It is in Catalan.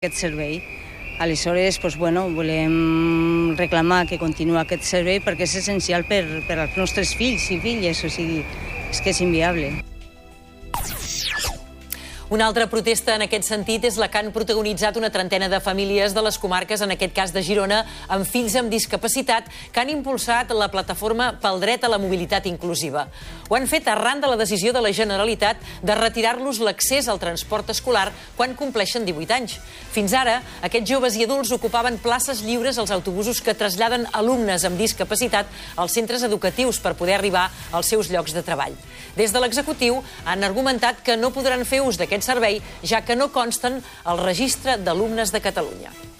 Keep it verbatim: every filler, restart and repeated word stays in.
aquest servei. Aleshores, doncs, bueno, volem reclamar que continuï aquest servei perquè és essencial per, per als nostres fills i filles, o sigui, és que és inviable. Una altra protesta en aquest sentit és la que han protagonitzat una trentena de famílies de les comarques, en aquest cas de Girona, amb fills amb discapacitat, que han impulsat la plataforma pel dret a la mobilitat inclusiva. Ho han fet arran de la decisió de la Generalitat de retirar-los l'accés al transport escolar quan compleixen divuit anys. Fins ara, aquests joves i adults ocupaven places lliures als autobusos que traslladen alumnes amb discapacitat als centres educatius per poder arribar als seus llocs de treball. Des de l'executiu han argumentat que no podran fer ús d'aquest servei, ja que no consten al registre d'alumnes de Catalunya.